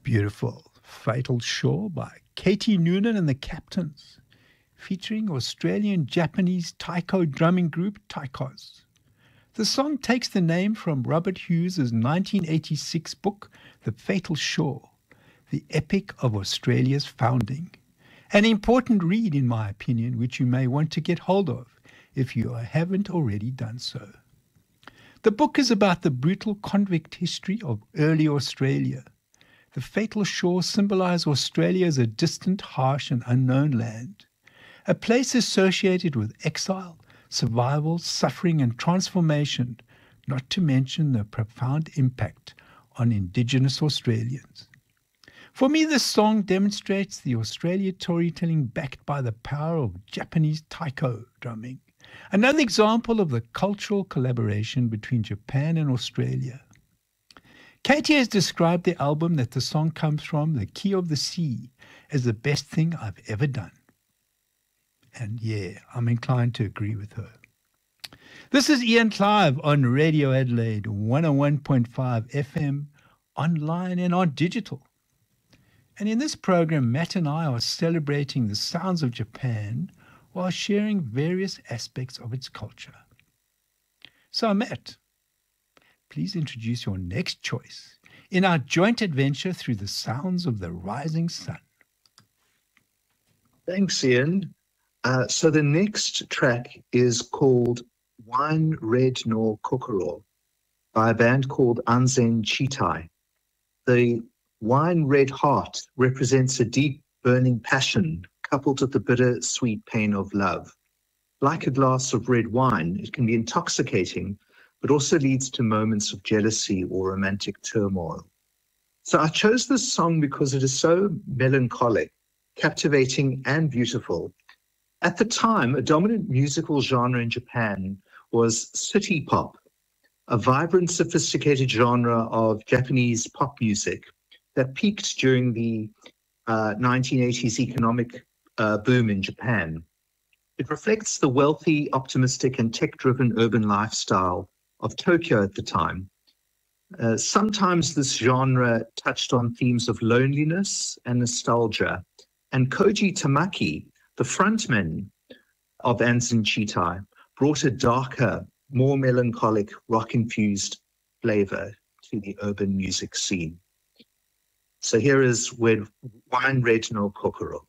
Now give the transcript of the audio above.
Beautiful. Fatal Shore by Katie Noonan and the Captains, featuring Australian-Japanese taiko drumming group Taikos. The song takes the name from Robert Hughes' 1986 book, The Fatal Shore, the epic of Australia's founding. An important read, in my opinion, which you may want to get hold of if you haven't already done so. The book is about the brutal convict history of early Australia. The Fatal Shore symbolizes Australia as a distant, harsh and unknown land, a place associated with exile, survival, suffering and transformation, not to mention the profound impact on Indigenous Australians. For me, this song demonstrates the Australia storytelling backed by the power of Japanese taiko drumming, another example of the cultural collaboration between Japan and Australia. Katie has described the album that the song comes from, The Key of the Sea, as the best thing I've ever done. And yeah, I'm inclined to agree with her. This is Ian Clive on Radio Adelaide 101.5 FM, online and on digital. And in this program, Matt and I are celebrating the sounds of Japan while sharing various aspects of its culture. So Matt, please introduce your next choice in our joint adventure through the sounds of the rising sun. Thanks, Ian. So the next track is called Wine Red no Kokoro by a band called Anzen Chitai. The wine red heart represents a deep burning passion coupled with the bitter sweet pain of love. Like a glass of red wine, it can be intoxicating, but also leads to moments of jealousy or romantic turmoil. So I chose this song because it is so melancholic, captivating and beautiful. At the time, a dominant musical genre in Japan was city pop, a vibrant, sophisticated genre of Japanese pop music that peaked during the 1980s economic boom in Japan. It reflects the wealthy, optimistic, and tech-driven urban lifestyle of Tokyo at the time. Sometimes this genre touched on themes of loneliness and nostalgia, and Koji Tamaki, the frontman of Anzen Chitai, brought a darker, more melancholic, rock-infused flavor to the urban music scene. So here is Wine Red no Kokoro.